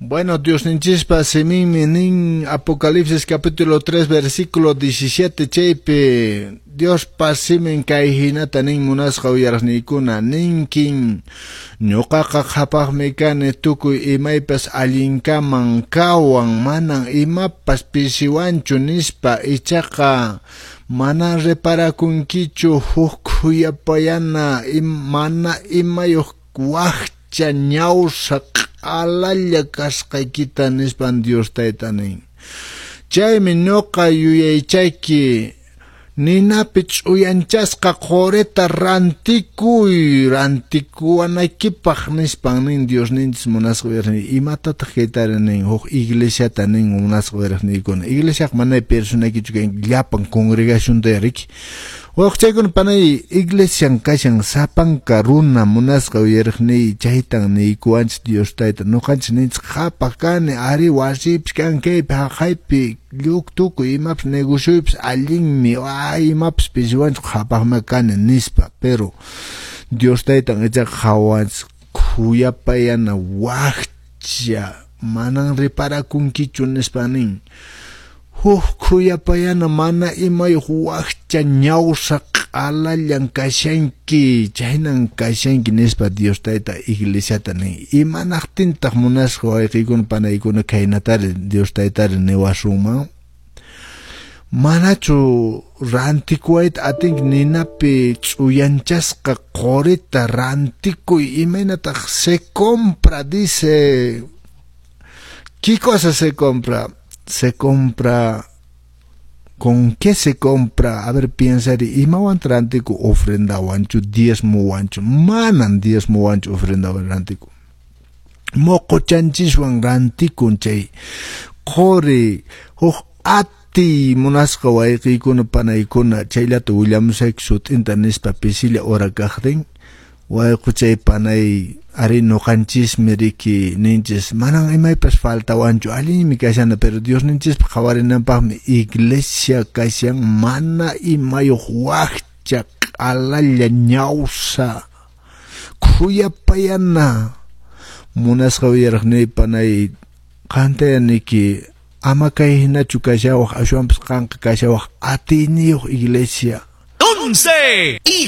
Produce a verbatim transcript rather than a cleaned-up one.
Bueno, Dios ninchispa semin nin Apocalipsis capítulo tres versículo diecisiete chaype Dios pasimen kayhinata nin munasqa uyaraqniykuna ninkin ñuqaqa qhapaqmi tukuy imaypas allinkaman kawan manan imapas pisiwanchu nispa ichaqa mana reparakunkichu huk yapayana mana imayuq waqcha ñawsaq alalla kasqaykita nispan Dios taytanin chaymi ñuqa yuyaychayki ninapi ch'uyanchasqa qurita rantikuy rantikuwanaykipaq nispan nin Dios ninchis munasqa wirni imatataq kaytari nin huk iglesiata nin munasqa wirniykuna iglesiaq manay personaykichu kay llapan congregación tayariki waq chaykuna panay iglesian kashan sapanka runa munasqa wirni chaytan niykuwanchis Dios tayta nuqanchis ninchis qhapaq kani ari wasipis kankaypi haqaypi lluktukuy imapas negocioypis allinmi ay imapas pisiwanchis qhapaqma kani nispa pero Dios taytan ichaqa hawanchis khuyapayana waqcha manan reparakunkichu nispa nin huk khuyapayana mana imayuq waqcha ñawsaq alallan kashanki chaynan kashanki nispa Dios tayta iglesiata nin imanaqtintaq munasqa wayqiykuna panaykuna kaynatari Dios taytari niwashuman manachu rantikuwayta atinki ninapi ch'uyanchasqa qurita rantikuy imaynataq se compra dice ¿qué cosa se compra? Se compra ¿con qué se compra? A ver, piensa y imawan rantiku ofrenda wanchu diezmo wanchu manan diezmo wanchu ofrenda rantiku moko chanchiswan rantikun chay qori huk ati munasqa wayqiykuna panaykuna chaylata willamusayki sutinta nispa pisilla ora kaqtin wayqu chay panay ari nuqanchismi riki ninchis manan imaypas faltawanchu allinmi kashana pero Dios ninchis qawarinanpaqmi iglesia kashan mana imayuq waqcha alalla ñawsa khuyapayana munasqa wiraqniypi panay qantayaniki ama kay hinachu kashawaq ashwanpas qanqa kashawaq atiniyuq iglesia once